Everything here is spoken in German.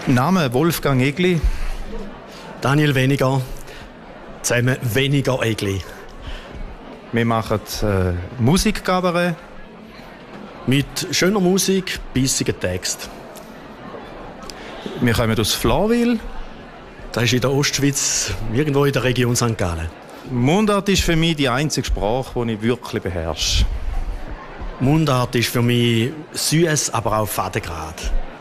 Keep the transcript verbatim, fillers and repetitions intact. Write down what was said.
Name Wolfgang Egli. Daniel Weniger. Zusammen Weniger Egli. Wir machen äh, Musikkabarett. Mit schöner Musik, bissigen Text. Wir kommen aus Flawil. Das ist in der Ostschweiz, irgendwo in der Region Sankt Gallen. Mundart ist für mich die einzige Sprache, die ich wirklich beherrsche. Mundart ist für mich süß, aber auch fadengrad.